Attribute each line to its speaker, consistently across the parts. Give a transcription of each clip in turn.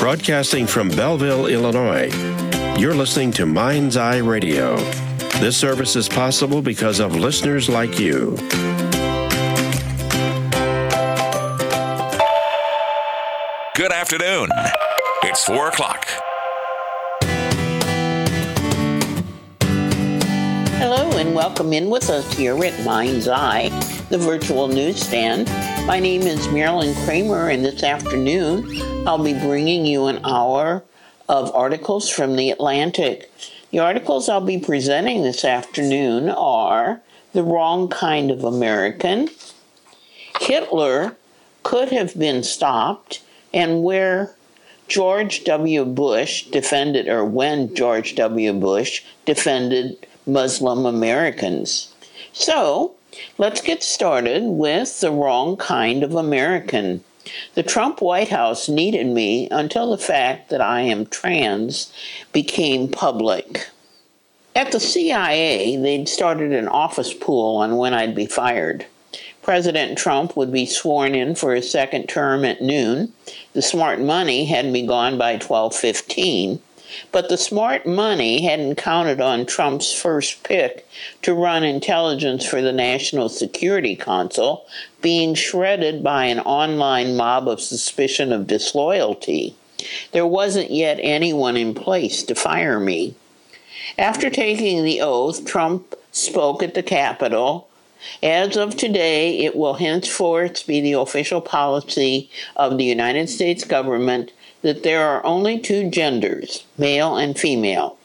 Speaker 1: Broadcasting from Belleville, Illinois, you're listening to Mind's Eye Radio. This service is possible because of listeners like you.
Speaker 2: Good afternoon. It's 4 o'clock.
Speaker 3: Hello and welcome in with us here at Mind's Eye, the virtual newsstand. My name is Marilyn Kramer, and this afternoon I'll be bringing you an hour of articles from The Atlantic. The articles I'll be presenting this afternoon are The Wrong Kind of American, Hitler Could Have Been Stopped, and when George W. Bush defended Muslim Americans. So, let's get started with The Wrong Kind of American. The Trump White House needed me until the fact that I am trans became public. At the CIA, they'd started an office pool on when I'd be fired. President Trump would be sworn in for his second term at noon. The smart money had me gone by 12:15. But the smart money hadn't counted on Trump's first pick to run intelligence for the National Security Council being shredded by an online mob of suspicion of disloyalty. There wasn't yet anyone in place to fire me. After taking the oath, Trump spoke at the Capitol. As of today, it will henceforth be the official policy of the United States government that there are only two genders, male and female.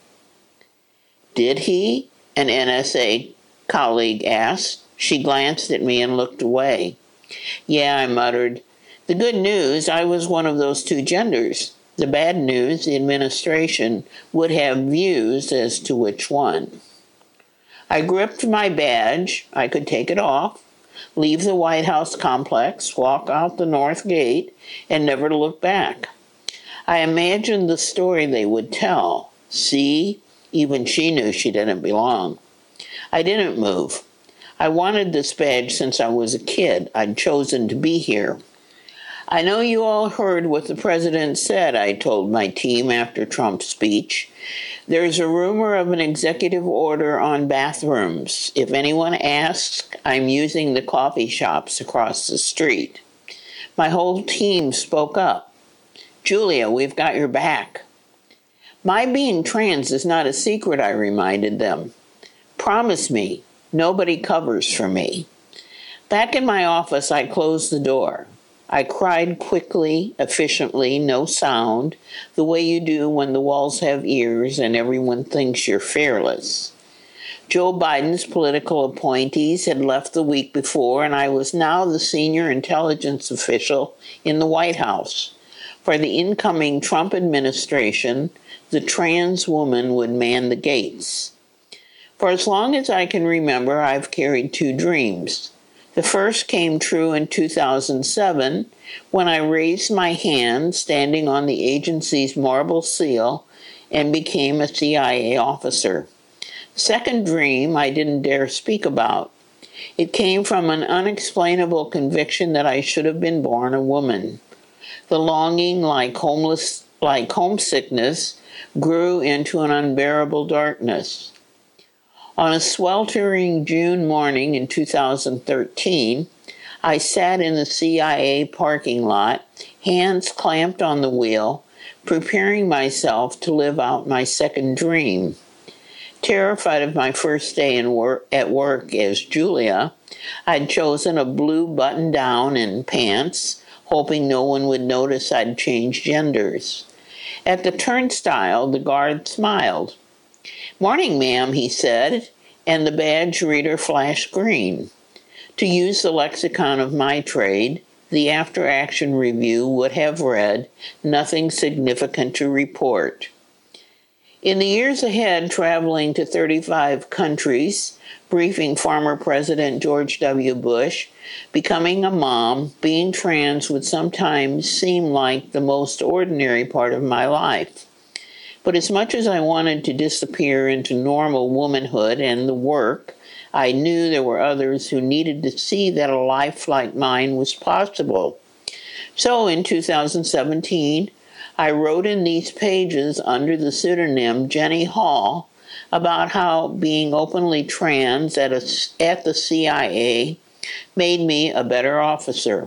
Speaker 3: Did he? An NSA colleague asked. She glanced at me and looked away. Yeah, I muttered. The good news, I was one of those two genders. The bad news, the administration would have views as to which one. I gripped my badge. I could take it off, leave the White House complex, walk out the North Gate, and never look back. I imagined the story they would tell. See, even she knew she didn't belong. I didn't move. I wanted this badge since I was a kid. I'd chosen to be here. I know you all heard what the president said, I told my team after Trump's speech. There's a rumor of an executive order on bathrooms. If anyone asks, I'm using the coffee shops across the street. My whole team spoke up. Julia, we've got your back. My being trans is not a secret, I reminded them. Promise me, nobody covers for me. Back in my office, I closed the door. I cried quickly, efficiently, no sound, the way you do when the walls have ears and everyone thinks you're fearless. Joe Biden's political appointees had left the week before, and I was now the senior intelligence official in the White House. For the incoming Trump administration, the trans woman would man the gates. For as long as I can remember, I've carried two dreams. The first came true in 2007 when I raised my hand standing on the agency's marble seal and became a CIA officer. Second dream I didn't dare speak about. It came from an unexplainable conviction that I should have been born a woman. The longing, like homesickness, grew into an unbearable darkness. On a sweltering June morning in 2013, I sat in the CIA parking lot, hands clamped on the wheel, preparing myself to live out my second dream. Terrified of my first day at work as Julia, I'd chosen a blue button-down and pants, hoping no one would notice I'd changed genders. At the turnstile, the guard smiled. Morning, ma'am, he said, and the badge reader flashed green. To use the lexicon of my trade, the after-action review would have read, nothing significant to report. In the years ahead, traveling to 35 countries, briefing former President George W. Bush, becoming a mom, being trans would sometimes seem like the most ordinary part of my life. But as much as I wanted to disappear into normal womanhood and the work, I knew there were others who needed to see that a life like mine was possible. So in 2017, I wrote in these pages under the pseudonym Jenny Hall about how being openly trans at the CIA made me a better officer.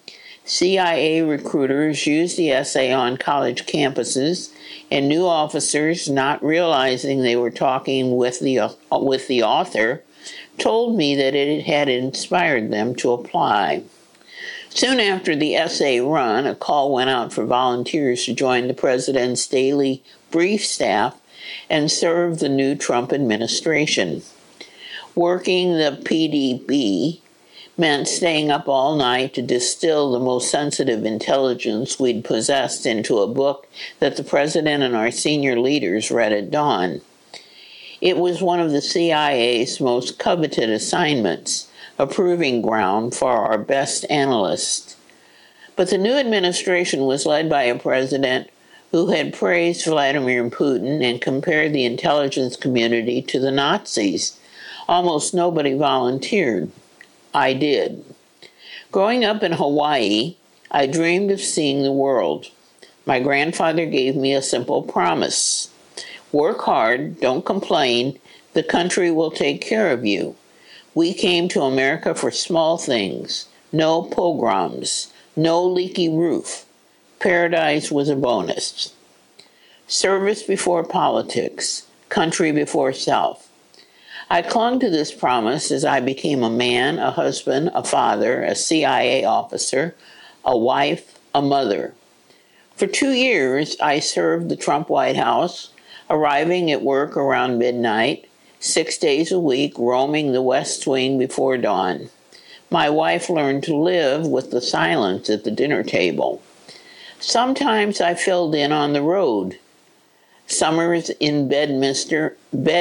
Speaker 3: CIA recruiters used the essay on college campuses, and new officers, not realizing they were talking with the author, told me that it had inspired them to apply. Soon after the essay run, a call went out for volunteers to join the president's daily brief staff and serve the new Trump administration. Working the PDB meant staying up all night to distill the most sensitive intelligence we'd possessed into a book that the president and our senior leaders read at dawn. It was one of the CIA's most coveted assignments, a proving ground for our best analysts. But the new administration was led by a president who had praised Vladimir Putin and compared the intelligence community to the Nazis. Almost nobody volunteered. I did. Growing up in Hawaii, I dreamed of seeing the world. My grandfather gave me a simple promise. Work hard, don't complain, the country will take care of you. We came to America for small things, no pogroms, no leaky roof. Paradise was a bonus. Service before politics, country before self. I clung to this promise as I became a man, a husband, a father, a CIA officer, a wife, a mother. For 2 years, I served the Trump White House, arriving at work around midnight, 6 days a week, roaming the West Wing before dawn. My wife learned to live with the silence at the dinner table. Sometimes I filled in on the road. Summers in Bedminster,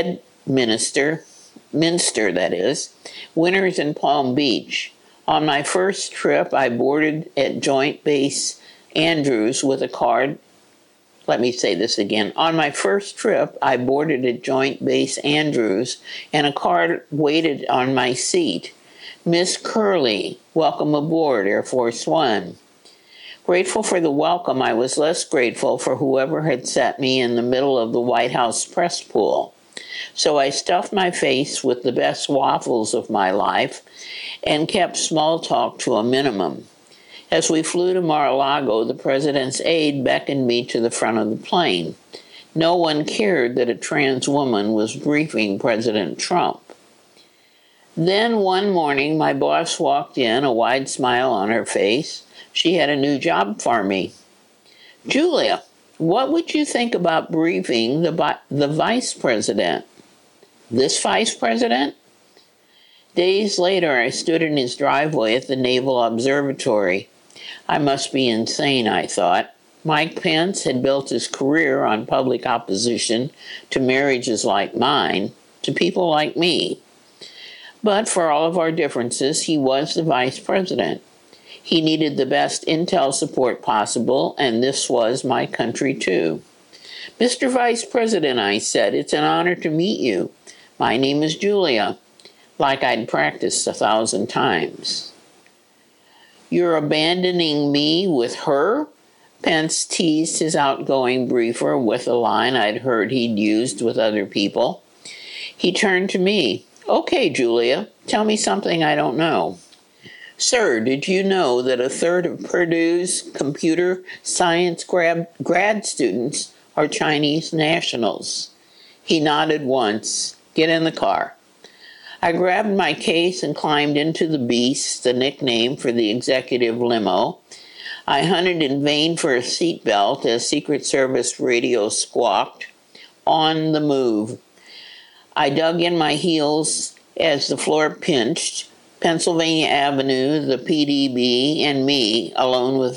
Speaker 3: that is, winters in Palm Beach. On my first trip, I boarded at Joint Base Andrews with a card. Let me say this again. On my first trip, I boarded at Joint Base Andrews, and a card waited on my seat. Miss Curley, welcome aboard, Air Force One. Grateful for the welcome, I was less grateful for whoever had set me in the middle of the White House press pool. So I stuffed my face with the best waffles of my life and kept small talk to a minimum. As we flew to Mar-a-Lago, the president's aide beckoned me to the front of the plane. No one cared that a trans woman was briefing President Trump. Then one morning, my boss walked in, a wide smile on her face. She had a new job for me. Julia, what would you think about briefing the vice president? This vice president? Days later, I stood in his driveway at the Naval Observatory. I must be insane, I thought. Mike Pence had built his career on public opposition to marriages like mine, to people like me. But for all of our differences, he was the vice president. He needed the best intel support possible, and this was my country too. Mr. Vice President, I said, it's an honor to meet you. My name is Julia, like I'd practiced 1,000 times. You're abandoning me with her? Pence teased his outgoing briefer with a line I'd heard he'd used with other people. He turned to me. Okay, Julia, tell me something I don't know. Sir, did you know that a third of Purdue's computer science grad students are Chinese nationals? He nodded once. Get in the car. I grabbed my case and climbed into the Beast, the nickname for the executive limo. I hunted in vain for a seatbelt as Secret Service radio squawked. On the move. I dug in my heels as the floor pinched. Pennsylvania Avenue, the PDB, and me, alone with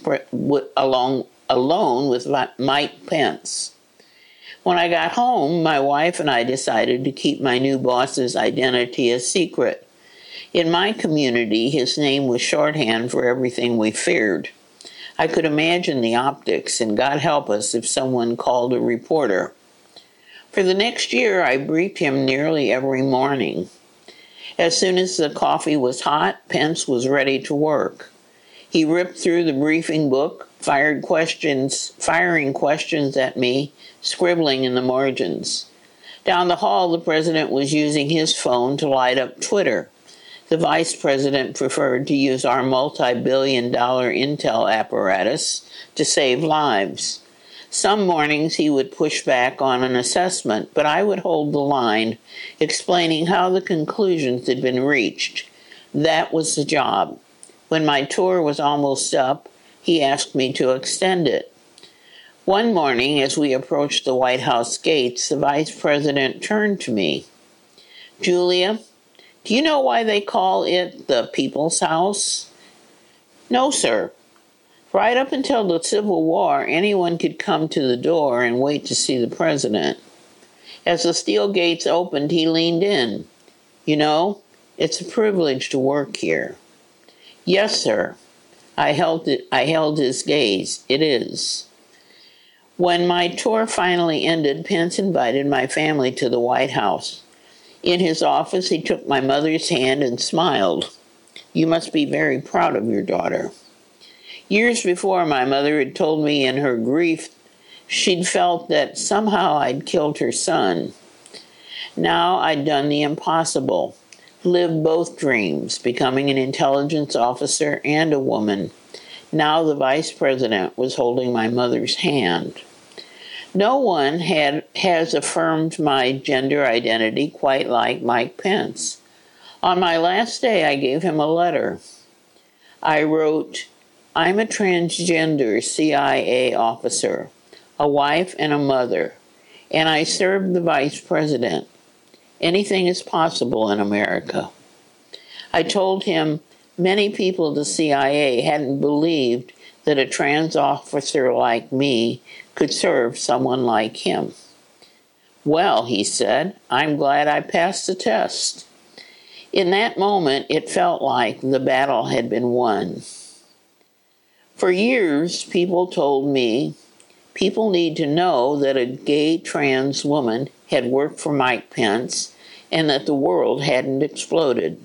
Speaker 3: Mike Pence. When I got home, my wife and I decided to keep my new boss's identity a secret. In my community, his name was shorthand for everything we feared. I could imagine the optics, and God help us if someone called a reporter. For the next year, I briefed him nearly every morning. As soon as the coffee was hot, Pence was ready to work. He ripped through the briefing book, firing questions at me, scribbling in the margins. Down the hall, the president was using his phone to light up Twitter. The vice president preferred to use our multi-billion-dollar Intel apparatus to save lives. Some mornings he would push back on an assessment, but I would hold the line, explaining how the conclusions had been reached. That was the job. When my tour was almost up, he asked me to extend it. One morning, as we approached the White House gates, the vice president turned to me. "Julia, do you know why they call it the People's House?" "No, sir." Right up until the Civil War, anyone could come to the door and wait to see the president. As the steel gates opened, he leaned in. "You know, it's a privilege to work here." "Yes, sir." I held his gaze. "It is." When my tour finally ended, Pence invited my family to the White House. In his office, he took my mother's hand and smiled. "You must be very proud of your daughter." Years before, my mother had told me in her grief she'd felt that somehow I'd killed her son. Now I'd done the impossible, lived both dreams, becoming an intelligence officer and a woman. Now the vice president was holding my mother's hand. No one has affirmed my gender identity quite like Mike Pence. On my last day, I gave him a letter. I wrote, "I'm a transgender CIA officer, a wife and a mother, and I served the vice president. Anything is possible in America." I told him many people at the CIA hadn't believed that a trans officer like me could serve someone like him. "Well," he said, "I'm glad I passed the test." In that moment, it felt like the battle had been won. For years, people told me people need to know that a gay trans woman had worked for Mike Pence and that the world hadn't exploded.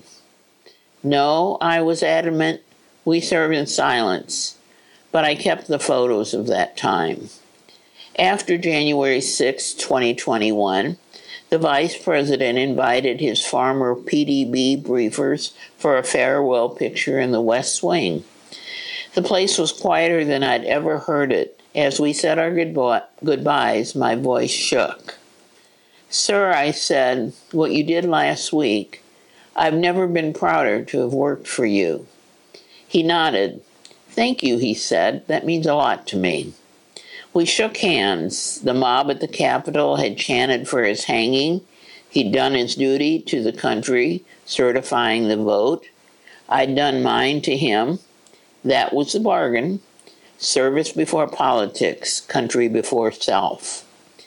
Speaker 3: No, I was adamant, we serve in silence, but I kept the photos of that time. After January 6, 2021, the vice president invited his former PDB briefers for a farewell picture in the West Wing. The place was quieter than I'd ever heard it. As we said our goodbyes, my voice shook. "Sir," I said, "what you did last week, I've never been prouder to have worked for you." He nodded. "Thank you," he said. "That means a lot to me." We shook hands. The mob at the Capitol had chanted for his hanging. He'd done his duty to the country, certifying the vote. I'd done mine to him. That was the bargain. Service before politics, country before self.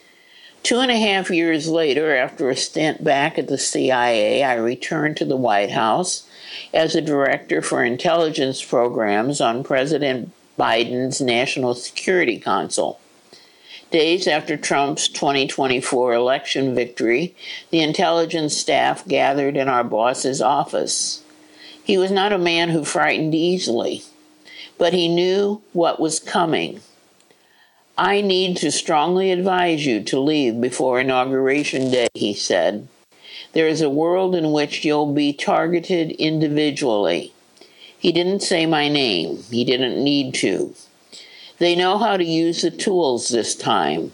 Speaker 3: 2.5 years later, after a stint back at the CIA, I returned to the White House as a director for intelligence programs on President Biden's National Security Council. Days after Trump's 2024 election victory, the intelligence staff gathered in our boss's office. He was not a man who frightened easily, but he knew what was coming. "I need to strongly advise you to leave before Inauguration Day," he said. "There is a world in which you'll be targeted individually." He didn't say my name. He didn't need to. "They know how to use the tools this time.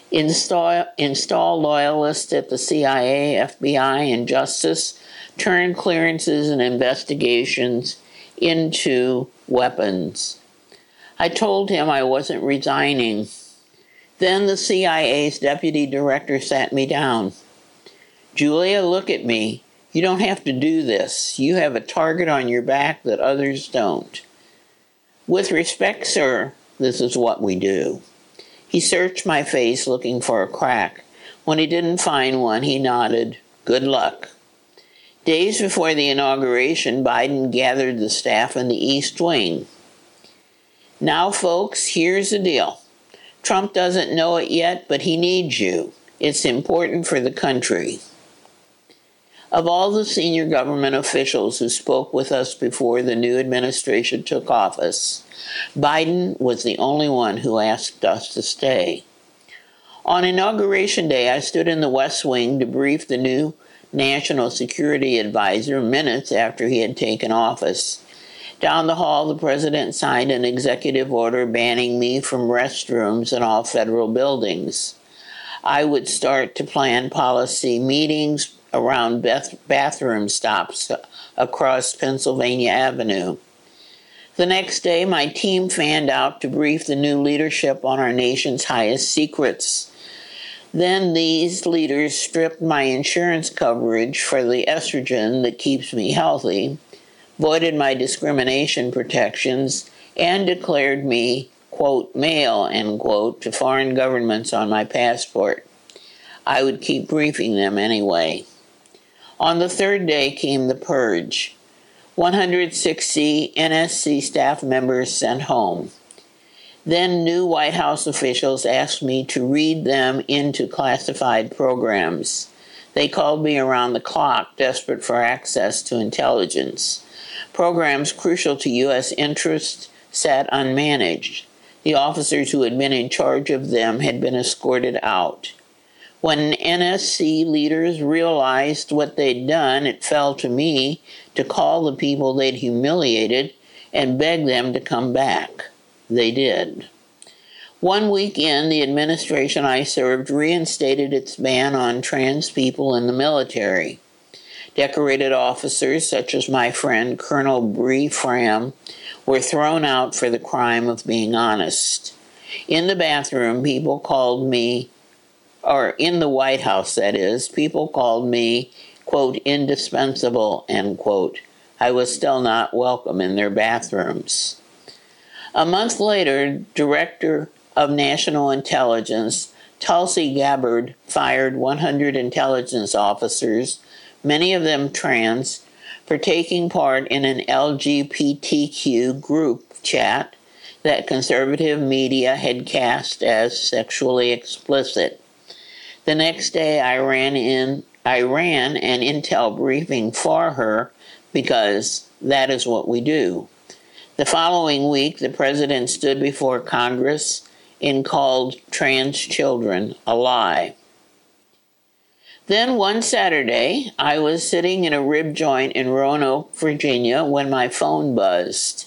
Speaker 3: Install loyalists at the CIA, FBI, and Justice, turn clearances and investigations into weapons." I told him I wasn't resigning. Then the CIA's deputy director sat me down. "Julia, look at me. You don't have to do this. You have a target on your back that others don't." "With respect, sir, this is what we do." He searched my face looking for a crack. When he didn't find one, he nodded. "Good luck." Days before the inauguration, Biden gathered the staff in the East Wing. "Now, folks, here's the deal. Trump doesn't know it yet, but he needs you. It's important for the country." Of all the senior government officials who spoke with us before the new administration took office, Biden was the only one who asked us to stay. On Inauguration Day, I stood in the West Wing to brief the new National Security Advisor minutes after he had taken office. Down the hall, the president signed an executive order banning me from restrooms in all federal buildings. I would start to plan policy meetings around bathroom stops across Pennsylvania Avenue. The next day, my team fanned out to brief the new leadership on our nation's highest secrets. Then these leaders stripped my insurance coverage for the estrogen that keeps me healthy, voided my discrimination protections, and declared me, quote, male, end quote, to foreign governments on my passport. I would keep briefing them anyway. On the third day came the purge. 160 NSC staff members sent home. Then new White House officials asked me to read them into classified programs. They called me around the clock, desperate for access to intelligence. Programs crucial to U.S. interests sat unmanaged. The officers who had been in charge of them had been escorted out. When NSC leaders realized what they'd done, it fell to me to call the people they'd humiliated and beg them to come back. They did. 1 week in, the administration I served reinstated its ban on trans people in the military. Decorated officers, such as my friend Colonel Bree Fram, were thrown out for the crime of being honest. In the bathroom, people called me, or in the White House, that is, people called me, quote, indispensable, end quote. I was still not welcome in their bathrooms. A month later, Director of National Intelligence Tulsi Gabbard fired 100 intelligence officers, many of them trans, for taking part in an LGBTQ group chat that conservative media had cast as sexually explicit. The next day, I ran an intel briefing for her because that is what we do. The following week, the president stood before Congress and called trans children a lie. Then one Saturday, I was sitting in a rib joint in Roanoke, Virginia, when my phone buzzed.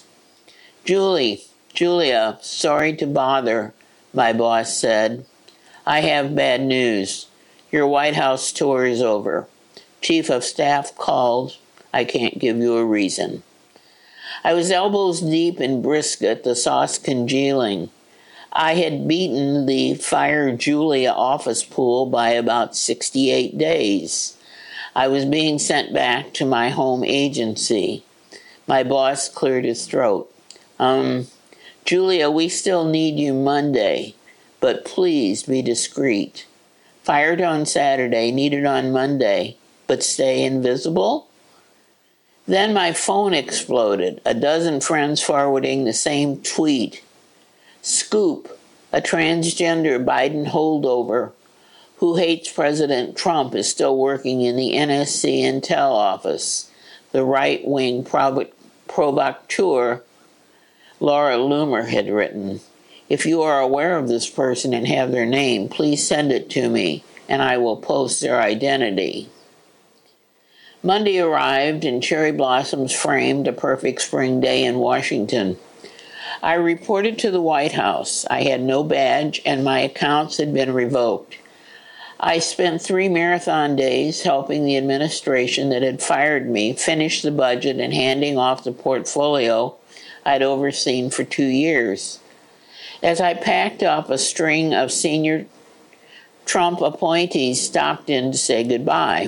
Speaker 3: Julia, sorry to bother, my boss said. I have bad news. Your White House tour is over. Chief of Staff called. I can't give you a reason. I was elbows deep in brisket, the sauce congealing. I had beaten the Fire Julia office pool by about 68 days. I was being sent back to my home agency. My boss cleared his throat. Julia, we still need you Monday. But please be discreet. Fired on Saturday, needed on Monday, but stay invisible? Then my phone exploded, a dozen friends forwarding the same tweet. Scoop, a transgender Biden holdover who hates President Trump is still working in the NSC Intel office. The right-wing provocateur Laura Loomer had written. If you are aware of this person and have their name, please send it to me, and I will post their identity. Monday arrived, and cherry blossoms framed a perfect spring day in Washington. I reported to the White House. I had no badge, and my accounts had been revoked. I spent 3 marathon days helping the administration that had fired me finish the budget and handing off the portfolio I'd overseen for 2 years. As I packed up, a string of senior Trump appointees stopped in to say goodbye.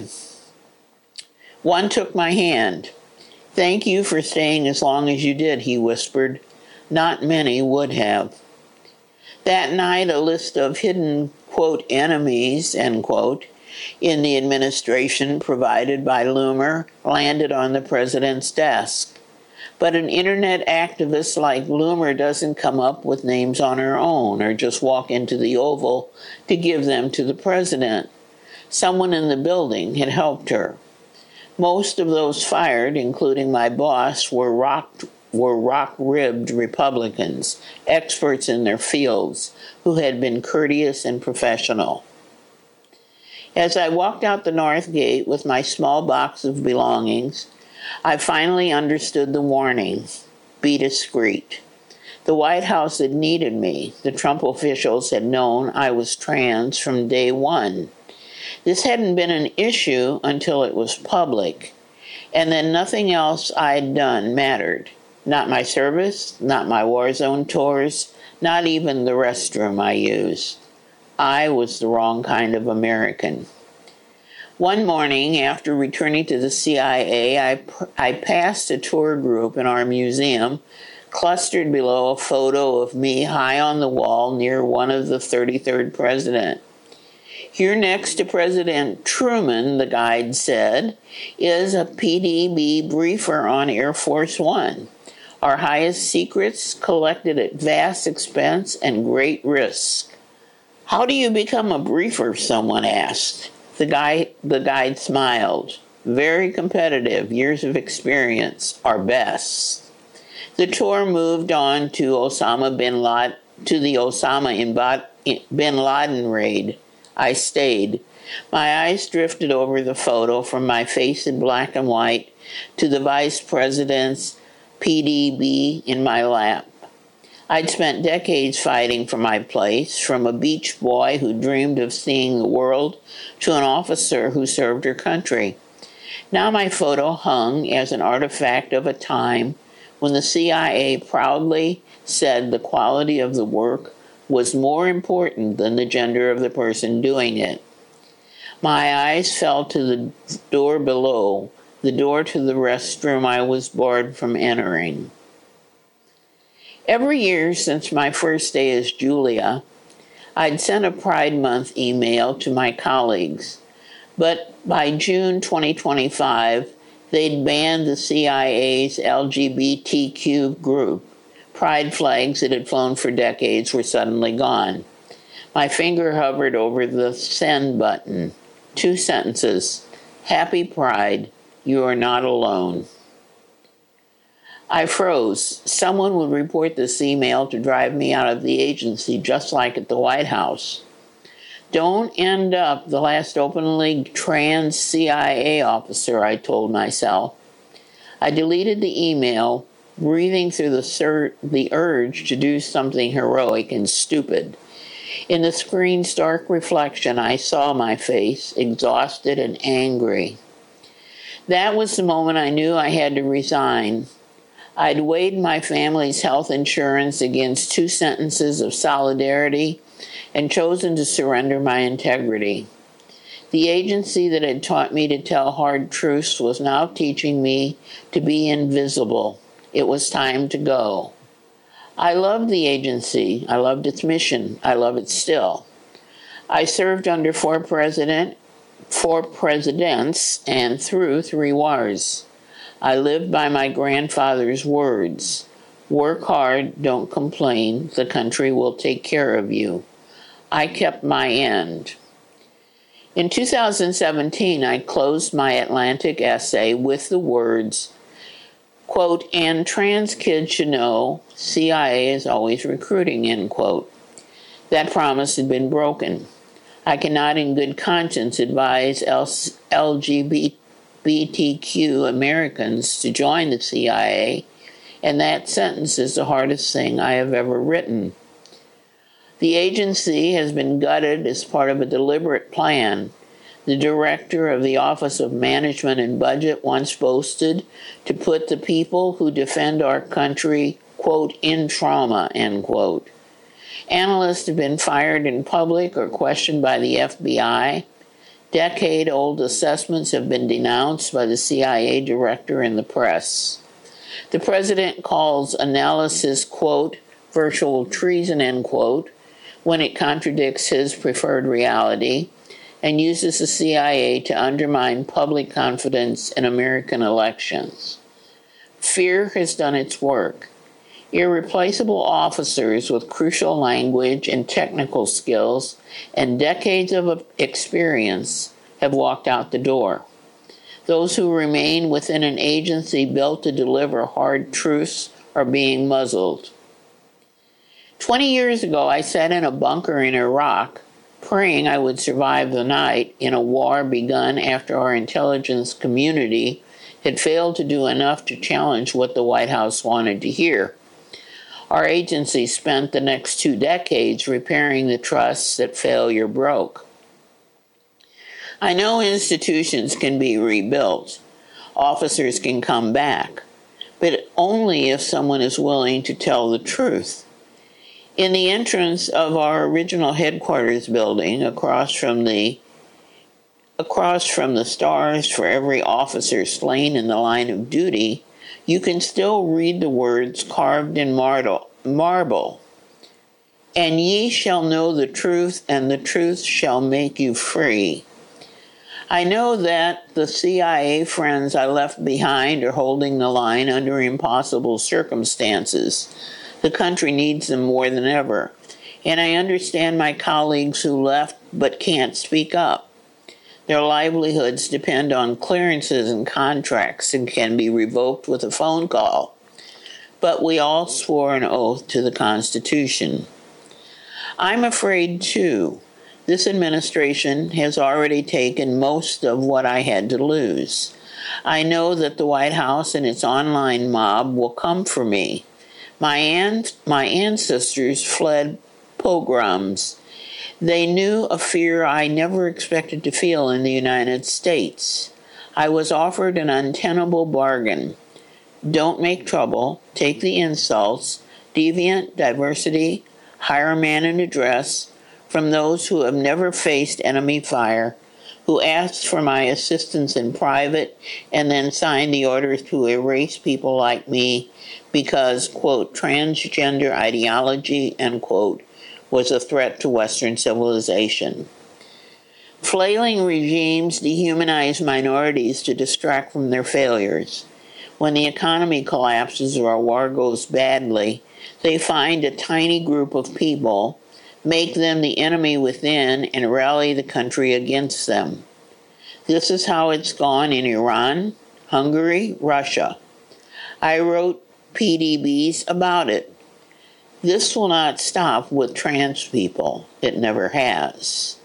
Speaker 3: One took my hand. Thank you for staying as long as you did, he whispered. Not many would have. That night, a list of hidden, quote, enemies, end quote, in the administration provided by Loomer landed on the president's desk. But an internet activist like Loomer doesn't come up with names on her own or just walk into the Oval to give them to the president. Someone in the building had helped her. Most of those fired, including my boss, were rock-ribbed Republicans, experts in their fields, who had been courteous and professional. As I walked out the North Gate with my small box of belongings, I finally understood the warning. Be discreet. The White House had needed me. The Trump officials had known I was trans from day one. This hadn't been an issue until it was public, and then nothing else I'd done mattered. Not my service, not my war zone tours, not even the restroom I used. I was the wrong kind of American. One morning, after returning to the CIA, I passed a tour group in our museum, clustered below a photo of me high on the wall near one of the 33rd president. Here next to President Truman, the guide said, is a PDB briefer on Air Force One, our highest secrets collected at vast expense and great risk. How do you become a briefer? Someone asked. The guide smiled. Very competitive, years of experience, our best. The tour moved on to the Osama bin Laden raid. I stayed. My eyes drifted over the photo from my face in black and white to the vice president's PDB in my lap. I'd spent decades fighting for my place, from a beach boy who dreamed of seeing the world to an officer who served her country. Now my photo hung as an artifact of a time when the CIA proudly said the quality of the work was more important than the gender of the person doing it. My eyes fell to the door below, the door to the restroom I was barred from entering. Every year since my first day as Julia, I'd sent a Pride Month email to my colleagues, but by June 2025, they'd banned the CIA's LGBTQ group. Pride flags that had flown for decades were suddenly gone. My finger hovered over the send button. 2 sentences. Happy Pride. You are not alone. I froze. Someone would report this email to drive me out of the agency, just like at the White House. Don't end up the last openly trans CIA officer, I told myself. I deleted the email, breathing through the urge to do something heroic and stupid. In the screen's dark reflection, I saw my face, exhausted and angry. That was the moment I knew I had to resign. I'd weighed my family's health insurance against 2 sentences of solidarity and chosen to surrender my integrity. The agency that had taught me to tell hard truths was now teaching me to be invisible. It was time to go. I loved the agency. I loved its mission. I love it still. I served under 4 presidents and through 3 wars. I lived by my grandfather's words. Work hard, don't complain. The country will take care of you. I kept my end. In 2017, I closed my Atlantic essay with the words, quote, and trans kids should know CIA is always recruiting, end quote. That promise had been broken. I cannot in good conscience advise LGBTQ Americans to join the CIA, and that sentence is the hardest thing I have ever written. The agency has been gutted as part of a deliberate plan. The director of the Office of Management and Budget once boasted to put the people who defend our country, quote, in trauma, end quote. Analysts have been fired in public or questioned by the FBI. Decade-old assessments have been denounced by the CIA director in the press. The president calls analysis, quote, virtual treason, end quote, when it contradicts his preferred reality, and uses the CIA to undermine public confidence in American elections. Fear has done its work. Irreplaceable officers with crucial language and technical skills and decades of experience have walked out the door. Those who remain within an agency built to deliver hard truths are being muzzled. 20 years ago, I sat in a bunker in Iraq, praying I would survive the night in a war begun after our intelligence community had failed to do enough to challenge what the White House wanted to hear. Our agency spent the next 2 decades repairing the trusts that failure broke. I know institutions can be rebuilt. Officers can come back, but only if someone is willing to tell the truth. In the entrance of our original headquarters building, across from the stars for every officer slain in the line of duty, you can still read the words carved in marble. And ye shall know the truth, and the truth shall make you free. I know that the CIA friends I left behind are holding the line under impossible circumstances. The country needs them more than ever. And I understand my colleagues who left but can't speak up. Their livelihoods depend on clearances and contracts and can be revoked with a phone call. But we all swore an oath to the Constitution. I'm afraid, too. This administration has already taken most of what I had to lose. I know that the White House and its online mob will come for me. My ancestors fled pogroms. They knew a fear I never expected to feel in the United States. I was offered an untenable bargain. Don't make trouble, take the insults, deviant, diversity, hire a man in a dress, from those who have never faced enemy fire, who asked for my assistance in private and then signed the orders to erase people like me because, quote, transgender ideology, end quote, was a threat to Western civilization. Flailing regimes dehumanize minorities to distract from their failures. When the economy collapses or a war goes badly, they find a tiny group of people, make them the enemy within, and rally the country against them. This is how it's gone in Iran, Hungary, Russia. I wrote PDBs about it. This will not stop with trans people. It never has.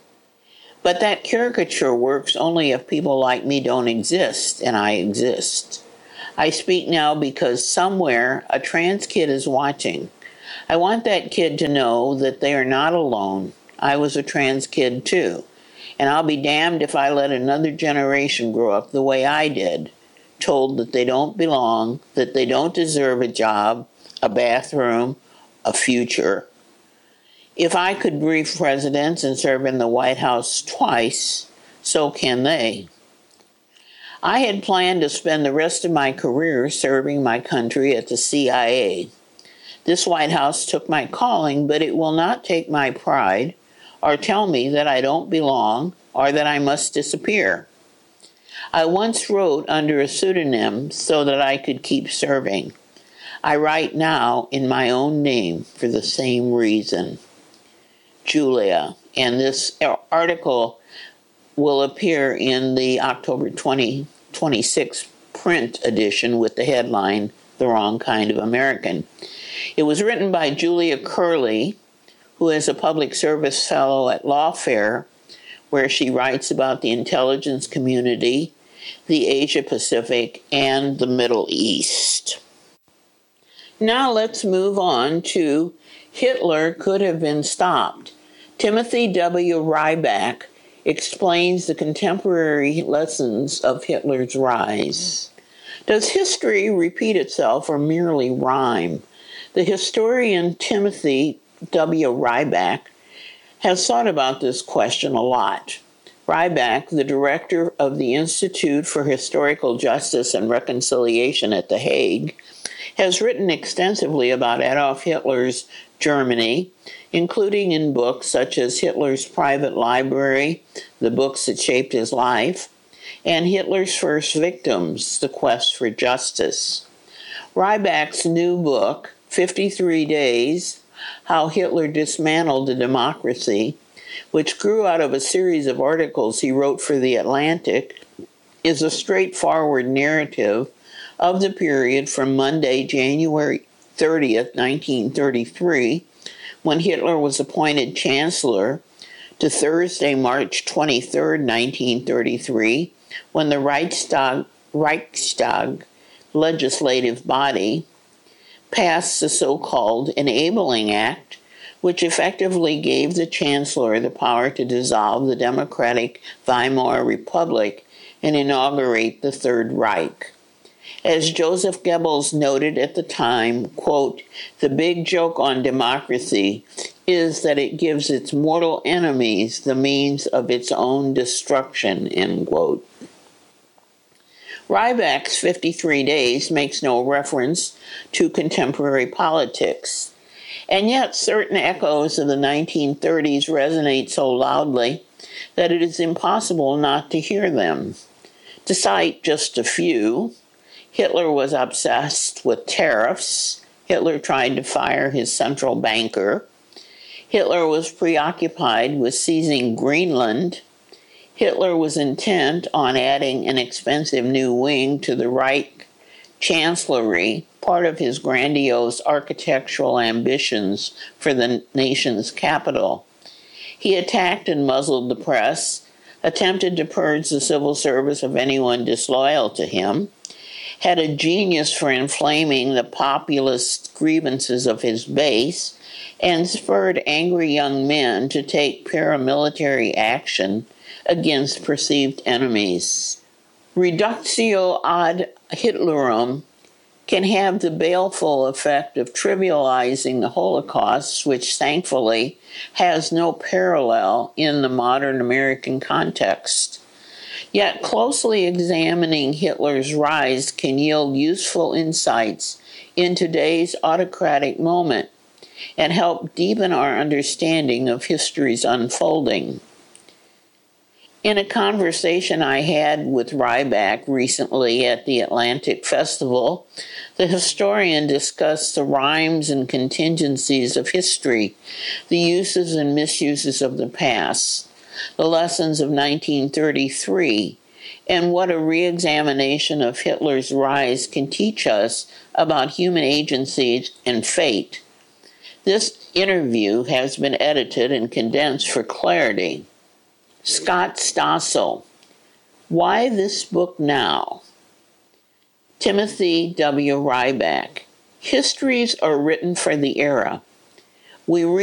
Speaker 3: But that caricature works only if people like me don't exist, and I exist. I speak now because somewhere a trans kid is watching. I want that kid to know that they are not alone. I was a trans kid too. And I'll be damned if I let another generation grow up the way I did, told that they don't belong, that they don't deserve a job, a bathroom, a future. If I could brief presidents and serve in the White House twice, so can they. I had planned to spend the rest of my career serving my country at the CIA. This White House took my calling, but it will not take my pride or tell me that I don't belong or that I must disappear. I once wrote under a pseudonym so that I could keep serving. I write now in my own name for the same reason. Julia. And this article will appear in the October 2026 print edition with the headline, The Wrong Kind of American. It was written by Julia Curley, who is a public service fellow at Lawfare, where she writes about the intelligence community, the Asia Pacific, and the Middle East. Now let's move on to Hitler Could Have Been Stopped. Timothy W. Ryback explains the contemporary lessons of Hitler's rise. Does history repeat itself or merely rhyme? The historian Timothy W. Ryback has thought about this question a lot. Ryback, the director of the Institute for Historical Justice and Reconciliation at The Hague, has written extensively about Adolf Hitler's Germany, including in books such as Hitler's Private Library, The Books That Shaped His Life, and Hitler's First Victims, The Quest for Justice. Ryback's new book, 53 Days, How Hitler Dismantled a Democracy, which grew out of a series of articles he wrote for The Atlantic, is a straightforward narrative of the period from Monday, January 30th, 1933, when Hitler was appointed Chancellor, to Thursday, March 23rd, 1933, when the Reichstag legislative body passed the so-called Enabling Act, which effectively gave the Chancellor the power to dissolve the democratic Weimar Republic and inaugurate the Third Reich. As Joseph Goebbels noted at the time, quote, "The big joke on democracy is that it gives its mortal enemies the means of its own destruction," end quote. Ryback's 53 Days makes no reference to contemporary politics, and yet certain echoes of the 1930s resonate so loudly that it is impossible not to hear them. To cite just a few, Hitler was obsessed with tariffs. Hitler tried to fire his central banker. Hitler was preoccupied with seizing Greenland. Hitler was intent on adding an expensive new wing to the Reich Chancellery, part of his grandiose architectural ambitions for the nation's capital. He attacked and muzzled the press, attempted to purge the civil service of anyone disloyal to him, had a genius for inflaming the populist grievances of his base, and spurred angry young men to take paramilitary action against perceived enemies. Reductio ad Hitlerum can have the baleful effect of trivializing the Holocaust, which thankfully has no parallel in the modern American context. Yet closely examining Hitler's rise can yield useful insights in today's autocratic moment and help deepen our understanding of history's unfolding. In a conversation I had with Ryback recently at the Atlantic Festival, the historian discussed the rhymes and contingencies of history, the uses and misuses of the past, the lessons of 1933, and what a re-examination of Hitler's rise can teach us about human agency and fate. This interview has been edited and condensed for clarity. Scott Stossel, Why This Book Now? Timothy W. Ryback, Histories are written for the era. We